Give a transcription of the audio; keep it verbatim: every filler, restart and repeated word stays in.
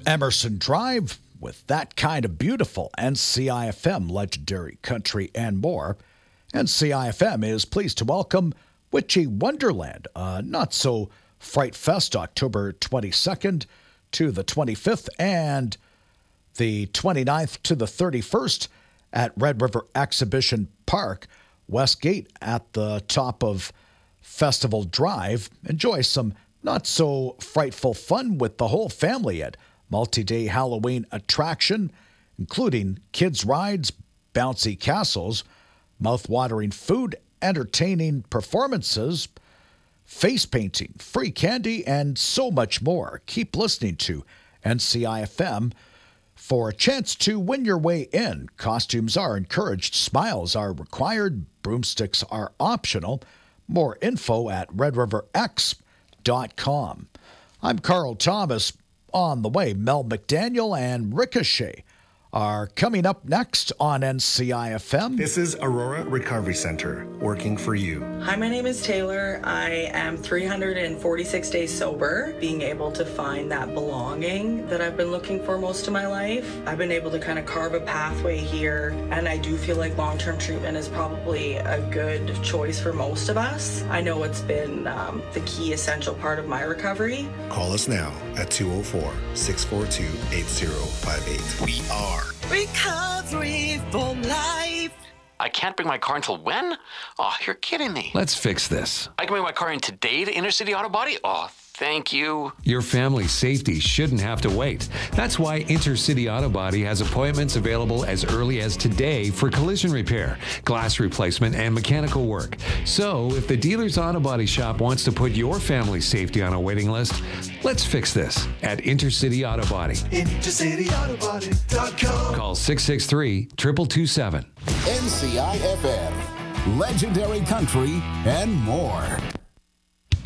Emerson Drive with that kind of beautiful N C I F M, legendary country and more. N C I F M is pleased to welcome Witchy Wonderland, a not-so-fright fest, October twenty-second to the twenty-fifth and the twenty-ninth to the thirty-first at Red River Exhibition Park, Westgate at the top of Festival Drive. Enjoy some not-so-frightful fun with the whole family at multi-day Halloween attraction, including kids' rides, bouncy castles, mouth-watering food, entertaining performances, face painting, free candy, and so much more. Keep listening to N C I F M for a chance to win your way in. Costumes are encouraged, smiles are required, broomsticks are optional. More info at red river x dot com. I'm Carl Thomas. On the way, Mel McDaniel and Ricochet are coming up next on N C I F M. This is Aurora Recovery Center, working for you. Hi, my name is Taylor. I am three hundred forty-six days sober, being able to find that belonging that I've been looking for most of my life. I've been able to kind of carve a pathway here, and I do feel like long-term treatment is probably a good choice for most of us. I know it's been um, the key essential part of my recovery. Call us now at two oh four, six four two, eight oh five eight. We are Recovery for Life. I can't bring my car until when? Oh, you're kidding me. Let's fix this. I can bring my car in today to Intercity Auto Body? Oh, thank you. Your family's safety shouldn't have to wait. That's why Intercity Auto Body has appointments available as early as today for collision repair, glass replacement, and mechanical work. So if the dealer's auto body shop wants to put your family's safety on a waiting list, let's fix this at Intercity Auto Body. Intercity Auto Body dot com. Call six six three, two two two seven. N C I F M, legendary country and more.